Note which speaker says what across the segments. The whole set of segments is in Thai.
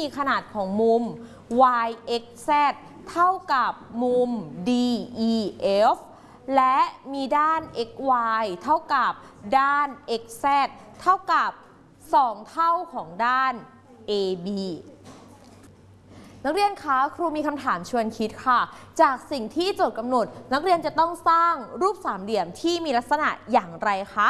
Speaker 1: มีขนาดของมุม YXZ เท่ากับมุม DEF และมีด้าน XY เท่ากับด้าน XZ เท่ากับ2เท่าของด้าน AB นักเรียนคะครูมีคำถามชวนคิดค่ะจากสิ่งที่โจทย์กำหนดนักเรียนจะต้องสร้างรูปสามเหลี่ยมที่มีลักษณะอย่างไรคะ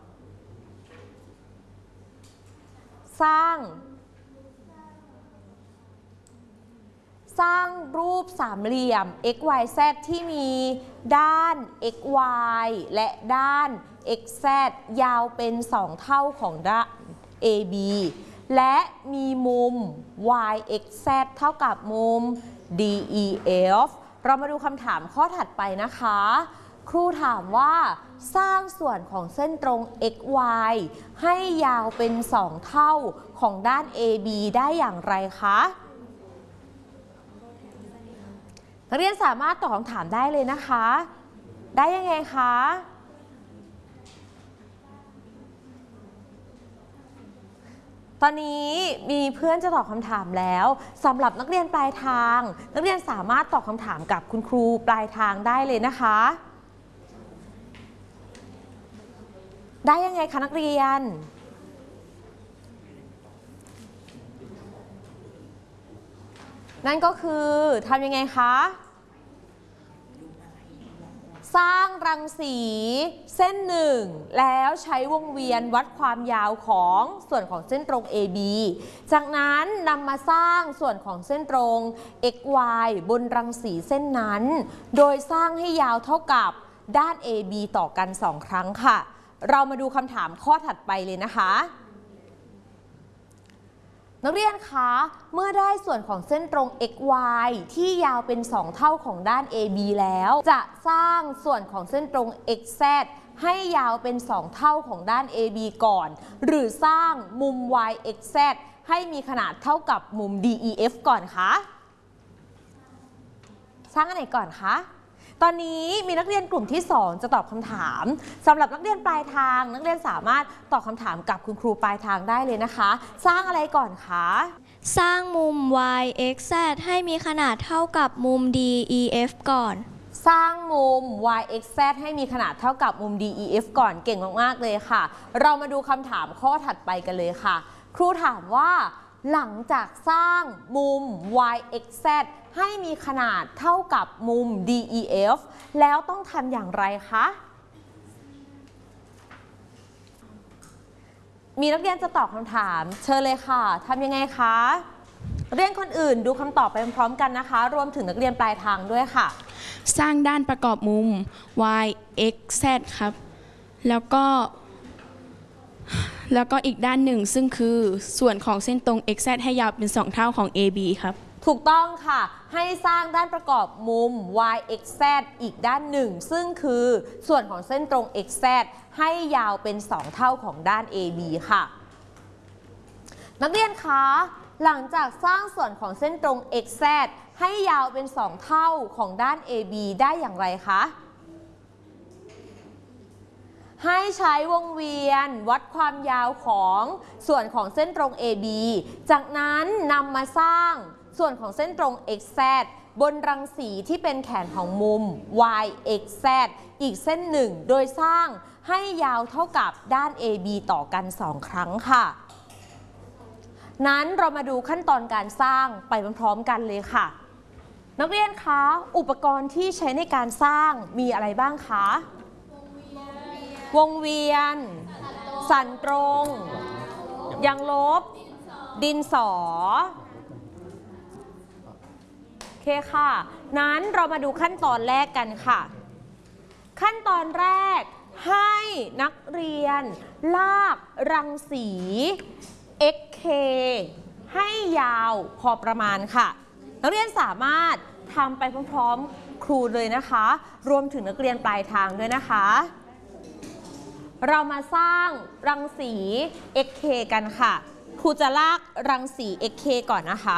Speaker 1: สร้างรูปสามเหลี่ยม XYZ ที่มีด้าน XY และด้าน XZ ยาวเป็น2เท่าของด้าน AB และมีมุม YXZ เท่ากับมุม DEF เรามาดูคำถามข้อถัดไปนะคะครูถามว่าสร้างส่วนของเส้นตรง XY ให้ยาวเป็น2เท่าของด้าน AB ได้อย่างไรคะนักเรียนสามารถตอบคำถามได้เลยนะคะได้ยังไงคะตอนนี้มีเพื่อนจะตอบคำถามแล้วสำหรับนักเรียนปลายทางนักเรียนสามารถตอบคำถามกับคุณครูปลายทางได้เลยนะคะได้ยังไงคะนักเรียนนั่นก็คือทำยังไงคะสร้างรังสีเส้นหนึ่งแล้วใช้วงเวียนวัดความยาวของส่วนของเส้นตรง AB จากนั้นนำมาสร้างส่วนของเส้นตรง XY บนรังสีเส้นนั้นโดยสร้างให้ยาวเท่ากับด้าน AB ต่อกัน2ครั้งค่ะเรามาดูคำถามข้อถัดไปเลยนะคะนักเรียนคะเมื่อได้ส่วนของเส้นตรง XY ที่ยาวเป็น2เท่าของด้าน AB แล้วจะสร้างส่วนของเส้นตรง XZ ให้ยาวเป็น2เท่าของด้าน AB ก่อนหรือสร้างมุม YXZ ให้มีขนาดเท่ากับมุม DEF ก่อนคะสร้างอันไหนก่อนคะตอนนี้มีนักเรียนกลุ่มที่2จะตอบคำถามสำหรับนักเรียนปลายทางนักเรียนสามารถตอบคำถามกับคุณครูปลายทางได้เลยนะคะสร้างอะไรก่อนคะ
Speaker 2: สร้างมุม YXZ ให้มีขนาดเท่ากับมุม DEF ก่อน
Speaker 1: สร้างมุม YXZ ให้มีขนาดเท่ากับมุม DEF ก่อนเก่งมากๆเลยค่ะเรามาดูคำถามข้อถัดไปกันเลยค่ะครูถามว่าหลังจากสร้างมุม YXZ ให้มีขนาดเท่ากับมุม DEF แล้วต้องทำอย่างไรคะมีนักเรียนจะตอบคำถามเชิญเลยค่ะทำยังไงคะนักเรียนคนอื่นดูคำตอบไปพร้อมๆกันนะคะรวมถึงนักเรียนปลายทางด้วยค่ะ
Speaker 3: สร้างด้านประกอบมุม YXZ ครับแล้วก็อีกด้านหนึ่งซึ่งคือส่วนของเส้นตรง XZ ให้ยาวเป็น2เท่าของ AB ครับ
Speaker 1: ถูกต้องค่ะให้สร้างด้านประกอบมุม YXZ อีกด้านหนึ่งซึ่งคือส่วนของเส้นตรง XZ ให้ยาวเป็น2เท่าของด้าน AB ค่ะนักเรียนคะหลังจากสร้างส่วนของเส้นตรง XZ ให้ยาวเป็น2เท่าของด้าน AB ได้อย่างไรคะให้ใช้วงเวียนวัดความยาวของส่วนของเส้นตรง AB จากนั้นนำมาสร้างส่วนของเส้นตรง XZ บนรังสีที่เป็นแขนของมุม YXZ อีกเส้นหนึ่งโดยสร้างให้ยาวเท่ากับด้าน AB ต่อกัน2ครั้งค่ะนั้นเรามาดูขั้นตอนการสร้างไปพร้อมๆกันเลยค่ะนักเรียนคะอุปกรณ์ที่ใช้ในการสร้างมีอะไรบ้างคะวงเวียนสันตรงยางลบดินสอโอเคค่ะนั้นเรามาดูขั้นตอนแรกกันค่ะขั้นตอนแรกให้นักเรียนลากรังสี XK ให้ยาวพอประมาณค่ะนักเรียนสามารถทำไปพร้อมๆครูเลยนะคะรวมถึงนักเรียนปลายทางด้วยนะคะเรามาสร้างรังสี XK กันค่ะครูจะลากรังสี XK ก่อนนะคะ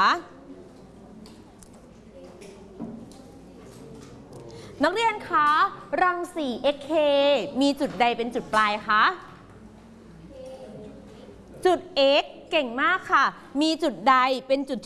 Speaker 1: นักเรียนคะรังสี XK มีจุดใดเป็นจุดปลายคะจุด X เก่งมากค่ะมีจุดใดเป็นจุด